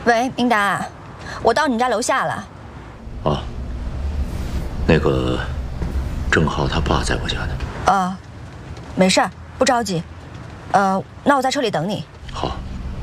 喂，明达，我到你家楼下了。 啊，那个郑浩他爸在我家呢。 没事儿，不着急。那我在车里等你。 好。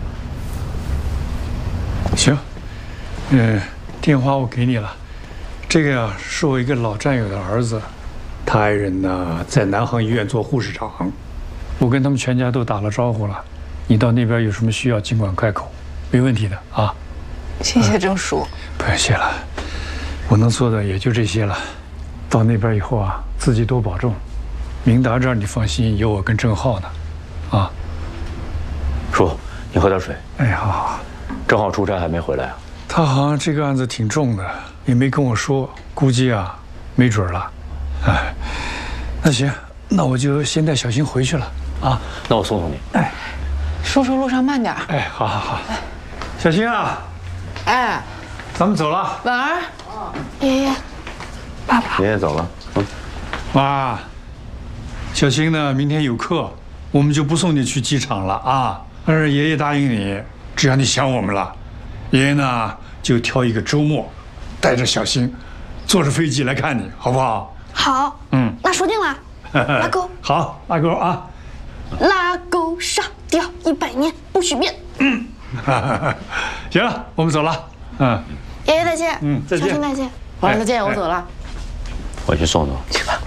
行，电话我给你了。这个呀，是我一个老战友的儿子，他爱人呢在南航医院做护士长，我跟他们全家都打了招呼了。你到那边有什么需要，尽管开口，没问题的啊。 谢谢郑叔。 不用谢了，我能做的也就这些了。到那边以后啊，自己多保重。明达这儿你放心，有我跟郑浩呢，啊。 叔，你喝点水。 哎，好好。 郑浩出差还没回来啊？ 他好像这个案子挺重的，也没跟我说，估计啊，没准了。哎，那行，那我就先带小新回去了啊。 那我送送你。 哎， 叔叔路上慢点。 哎，好好好。小新啊， 哎， 咱们走了。 婉儿，爷爷，爸爸， 爷爷走了。 妈，小新呢，明天有课，我们就不送你去机场了啊。但是爷爷答应你，只要你想我们了，爷爷呢就挑一个周末，带着小新，坐着飞机来看你，好不好？ 好，那说定了，拉钩。 好，拉钩啊！ 拉钩上吊100年不许变。 行了，我们走了。 爷爷再见。 再见。 小新再见。 婉儿再见，我走了。 我去送送。 去吧。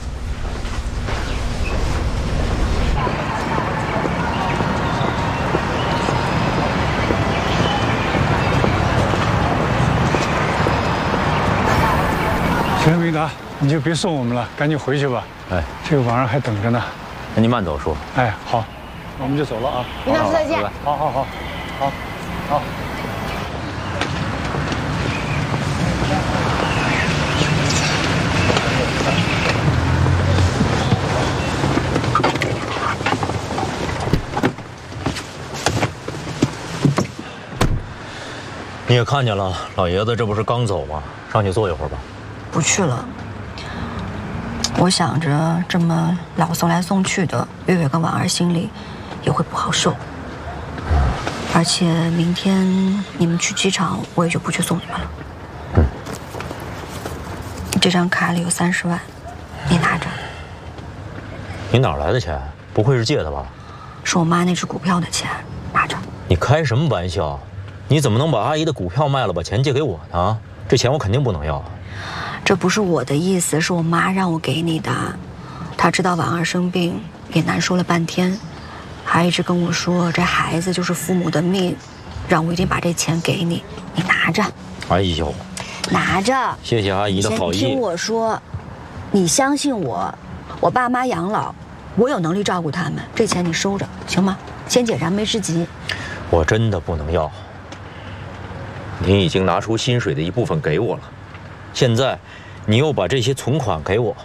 行，明达，你就别送我们了，赶紧回去吧。 哎， 这个晚上还等着呢。 那你慢走，叔。 哎，好，我们就走了啊。 明大叔再见。 好好好，好，好。 你也看见了，老爷子这不是刚走吗？上去坐一会儿吧。 不去了。我想着这么老送来送去的，月月跟婉儿心里也会不好受。而且明天你们去机场，我也就不去送你们了。这张卡里有30万，你拿着。 你哪来的钱？不会是借的吧？ 是我妈那只股票的钱，拿着。 你开什么玩笑？你怎么能把阿姨的股票卖了，把钱借给我呢？这钱我肯定不能要。 这不是我的意思，是我妈让我给你的。她知道婉儿生病，也难受了半天，还一直跟我说这孩子就是父母的命，让我一定把这钱给你，你拿着。 哎呦， 拿着。 谢谢阿姨的好意。 听我说，你相信我，我爸妈养老，我有能力照顾他们，这钱你收着，行吗？先解燃眉之急。 我真的不能要。你已经拿出薪水的一部分给我了，现在你又把这些存款给我。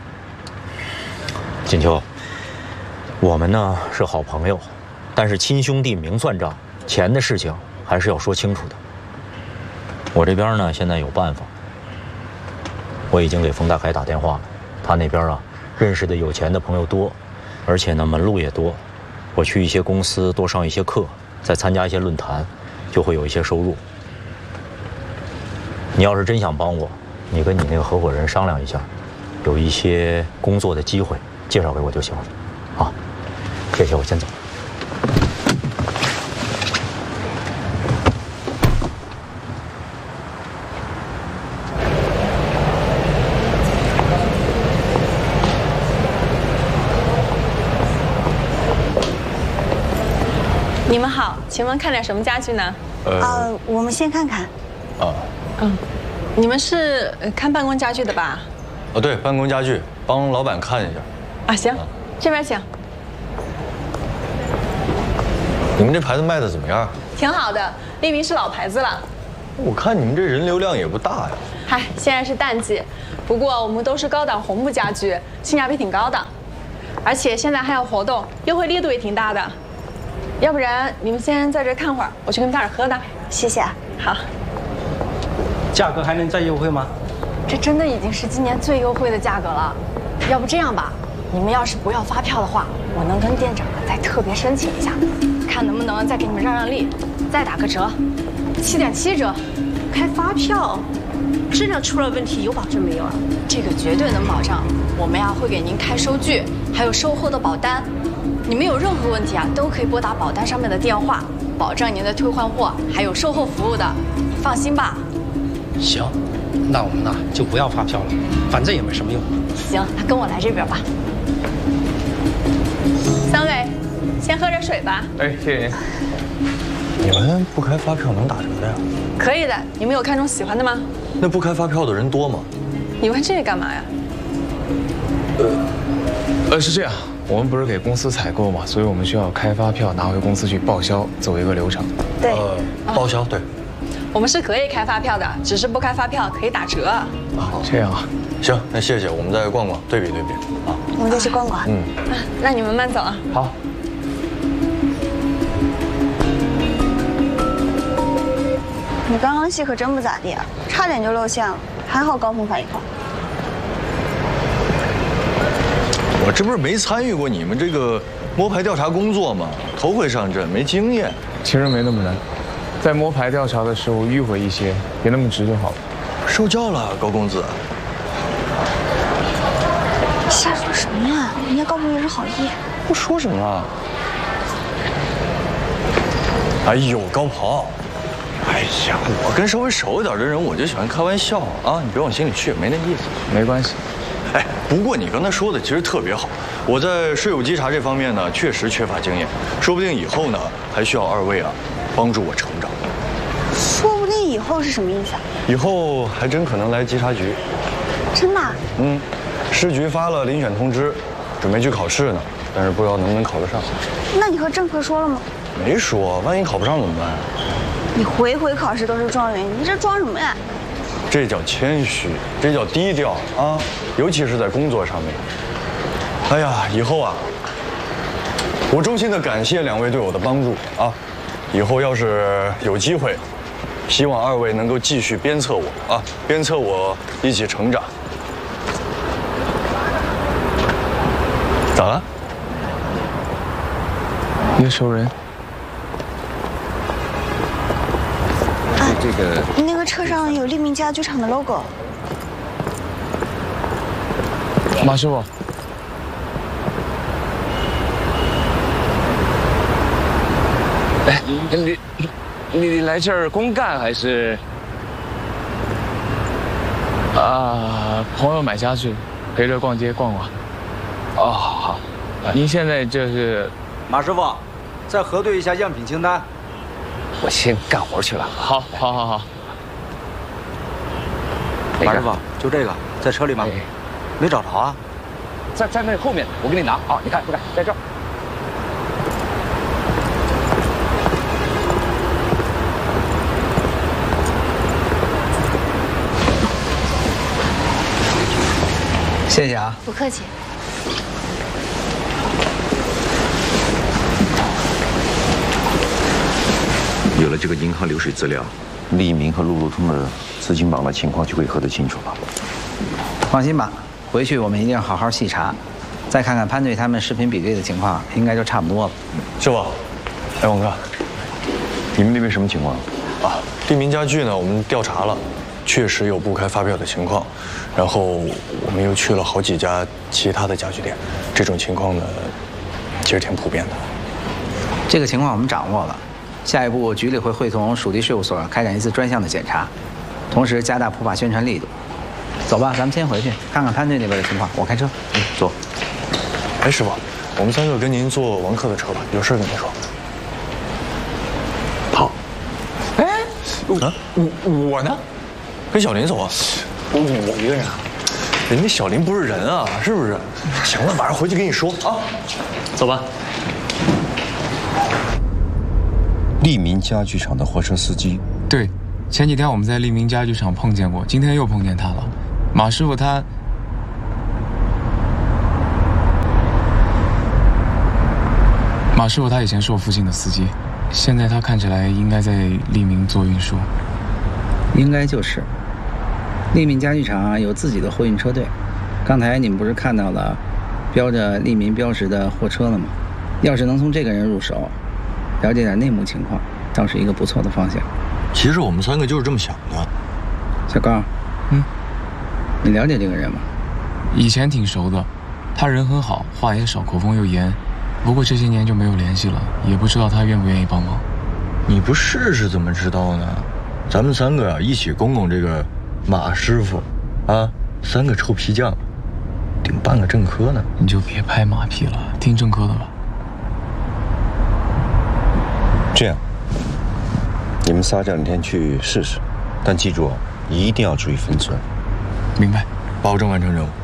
锦秋，我们呢是好朋友，但是亲兄弟明算账，钱的事情还是要说清楚的。我这边呢现在有办法，我已经给冯大凯打电话了，他那边啊认识的有钱的朋友多，而且呢门路也多，我去一些公司多上一些课，再参加一些论坛，就会有一些收入。你要是真想帮我，你跟你那个合伙人商量一下，有一些工作的机会介绍给我就行了。啊，谢谢，我先走。 你们好，请问看点什么家具呢？ 我们先看看。 你们是看办公家具的吧？ 对，办公家具，帮老板看一下。 啊，行，这边请。 你们这牌子卖的怎么样？ 挺好的，立明是老牌子了。 我看你们这人流量也不大呀。 嗨，现在是淡季，不过我们都是高档红木家具，性价比挺高的，而且现在还有活动，优惠力度也挺大的。要不然你们先在这看会儿，我去给你们带点喝的。 谢谢。 好。 价格还能再优惠吗？ 这真的已经是今年最优惠的价格了。要不这样吧，你们要是不要发票的话，我能跟店长再特别申请一下，看能不能再给你们让让利，再打个折。 7.7折，开发票，质量出了问题有保证没有啊？这个绝对能保障。我们呀会给您开收据，还有售后的保单。你们有任何问题啊，都可以拨打保单上面的电话，保证您的退换货还有售后服务的。你放心吧。 行，那我们呢就不要发票了，反正也没什么用。 行，那跟我来这边吧。 三位，先喝点水吧。 哎，谢谢您。你们不开发票能打折的呀？ 可以的，你们有看中喜欢的吗？ 那不开发票的人多吗？ 你问这个干嘛呀？ 是这样，我们不是给公司采购嘛，所以我们需要开发票拿回公司去报销，走一个流程。 对， 报销对。 我们是可以开发票的，只是不开发票可以打折。 啊，这样啊。 行，那谢谢，我们再逛逛，对比对比啊。 我们再去逛逛。 那你们慢走啊。 好。 你刚刚戏可真不咋地啊，差点就露馅了，还好高峰反应快。 我这不是没参与过你们这个摸排调查工作吗？头回上阵，没经验。 其实没那么难，在摸排调查的时候迂回一些，别那么直就好了。 受教了，高公子。 瞎说什么呀？人家高峰也是好意。 不说什么了。哎呦，高鹏。哎呀，我跟稍微熟一点的人，我就喜欢开玩笑啊，你别往心里去，没那意思。 没关系。 哎，不过你刚才说的其实特别好，我在税务稽查这方面呢，确实缺乏经验，说不定以后呢，还需要二位啊，帮助我成长。 说不定以后是什么意思啊？ 以后还真可能来稽查局。 真的？ 市局发了遴选通知，准备去考试呢，但是不知道能不能考得上。 那你和政科说了吗？ 没说，万一考不上怎么办？ 你回回考试都是状元，你这装什么呀？ 这叫谦虚，这叫低调啊！尤其是在工作上面。哎呀，以后啊，我衷心的感谢两位对我的帮助啊！以后要是有机会，希望二位能够继续鞭策我啊，鞭策我一起成长。咋了？ 一个熟人。 这个那个车上有利民家具厂的 logo。 马师傅，哎，你来这儿公干还是？朋友买家具，陪着逛街逛逛。哦，好。您现在这是？ 马师傅，再核对一下样品清单。 我先干活去了。 好。 马师傅，就这个，在车里吗？没找着啊？ 在那后面，我给你拿啊！你看，在这儿。 谢谢啊。 不客气。 有了这个银行流水资料，利民和路路通的资金绑的情况就会核得清楚了。 放心吧，回去我们一定好好细查，再看看潘队他们视频比对的情况，应该就差不多了。 师傅，哎，王哥，你们那边什么情况？啊，利民家具呢，我们调查了，确实有不开发票的情况，然后我们又去了好几家其他的家具店，这种情况呢，其实挺普遍的。 这个情况我们掌握了。下一步，局里会会同属地税务所开展一次专项的检查，同时加大普法宣传力度。走吧，咱们先回去看看潘队那边的情况。我开车。 走。哎，师傅，我们三个跟您坐王克的车吧，有事跟您说。好。 哎，我呢？ 跟小林走啊？ 我一个人啊？ 人家小林不是人啊，是不是？行了，晚上回去跟你说啊。 走吧。 利民家具厂的货车司机， 对，前几天我们在利民家具厂碰见过，今天又碰见他了。马师傅他以前是我父亲的司机，现在他看起来应该在利民做运输。 应该就是。利民家具厂有自己的货运车队，刚才你们不是看到了标着利民标识的货车了吗？要是能从这个人入手，了解点内幕情况， 倒是一个不错的方向。 其实我们3个就是这么想的。 小高，你了解这个人吗？ 以前挺熟的，他人很好，话也少，口风又严。不过这些年就没有联系了，也不知道他愿不愿意帮忙。 你不试试怎么知道呢？咱们3个一起拱拱这个马师傅，啊，3个臭皮匠，顶半个正科呢。 你就别拍马屁了，听正科的吧。 这样，你们仨这2天去试试，但记住，一定要注意分寸。 明白， 保证完成任务。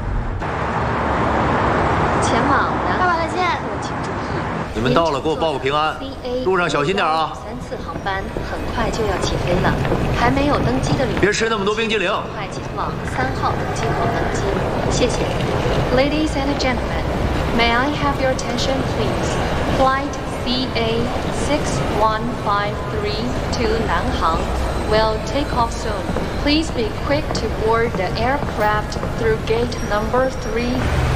前往南爸爸再见，请注意。 你们到了，给我报个平安。路上小心点啊！ 3次航班很快就要起飞了，还没有登机的旅客别吃那么多冰激凌。 快前往3号登机口登机，谢谢。Ladies and gentlemen, may I have your attention, please? Flight CA6153 to Nanhang will take off soon. Please be quick to board the aircraft through gate number 3.